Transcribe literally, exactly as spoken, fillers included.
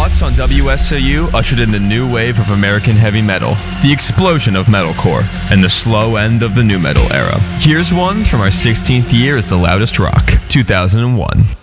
Thoughts on W S A U ushered in the new wave of American heavy metal, the explosion of metalcore, and the slow end of the nu metal era. Here's one from our sixteenth year as the loudest rock, two thousand one.